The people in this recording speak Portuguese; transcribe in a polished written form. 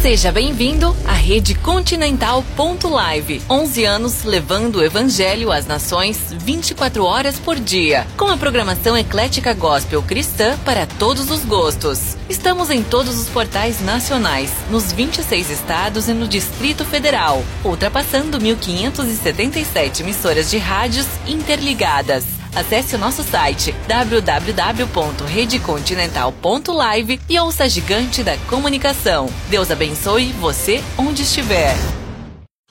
Seja bem-vindo à Rede Continental.live. 11 anos levando o Evangelho às nações 24 horas por dia. Com a programação eclética gospel cristã para todos os gostos. Estamos em todos os portais nacionais, nos 26 estados e no Distrito Federal, ultrapassando 1.577 emissoras de rádios interligadas. Acesse o nosso site www.redecontinental.live e ouça a gigante da comunicação. Deus abençoe você onde estiver.